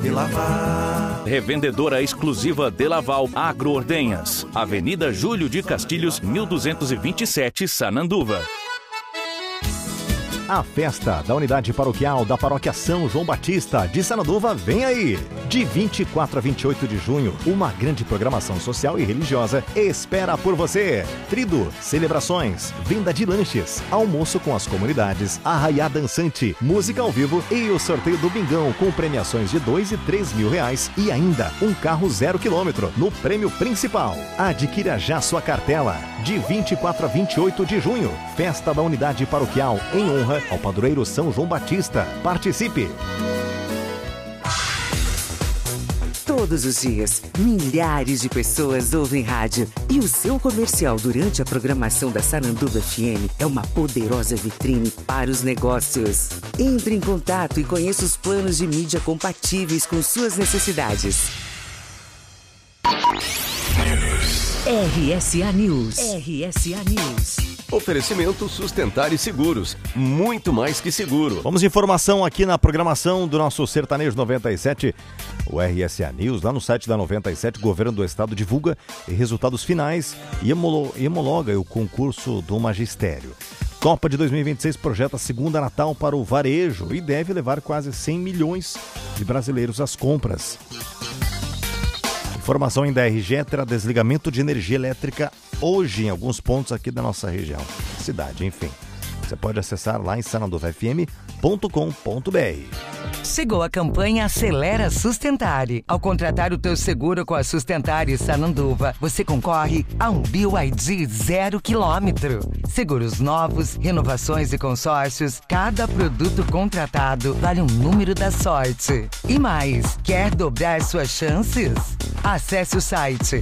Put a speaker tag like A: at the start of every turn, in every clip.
A: De Laval.
B: Revendedora exclusiva De Laval Agroordenhas. Avenida Júlio de Castilhos, 1227, Sananduva.
C: A festa da unidade paroquial da Paróquia São João Batista de Sananduva vem aí! De 24 a 28 de junho, uma grande programação social e religiosa espera por você. Trido, celebrações, venda de lanches, almoço com as comunidades, arraiá dançante, música ao vivo e o sorteio do Bingão com premiações de R$2 e R$3.000 e ainda um carro 0 km no prêmio principal. Adquira já sua cartela. De 24 a 28 de junho, festa da unidade paroquial em honra ao padroeiro São João Batista. Participe!
D: Todos os dias, milhares de pessoas ouvem rádio e o seu comercial durante a programação da Sananduva FM é uma poderosa vitrine para os negócios. Entre em contato e conheça os planos de mídia compatíveis com suas necessidades. RSA News. RSA News.
E: Oferecimento Sustentar e Seguros. Muito mais que seguro.
C: Vamos de informação aqui na programação do nosso Sertanejo 97. O RSA News, lá no site da 97, Governo do Estado divulga resultados finais e homologa o concurso do Magistério. Copa de 2026 projeta a segunda Natal para o varejo e deve levar quase 100 milhões de brasileiros às compras. Informação ainda da RGE terá desligamento de energia elétrica hoje em alguns pontos aqui da nossa região, cidade, enfim. Você pode acessar lá em sananduvafm.com.br.
F: Chegou a campanha Acelera Sustentare. Ao contratar o teu seguro com a Sustentare Sananduva, você concorre a um BYD 0 km. Seguros novos, renovações e consórcios, cada produto contratado vale um número da sorte. E mais, quer dobrar suas chances? Acesse o site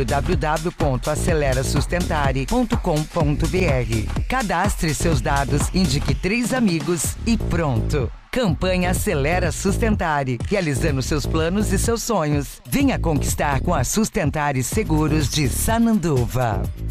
F: www.acelerasustentare.com.br. Cadastre seus dados, indique 3 amigos e pronto. Campanha Acelera Sustentare, realizando seus planos e seus sonhos. Venha conquistar com a Sustentare Seguros de Sananduva.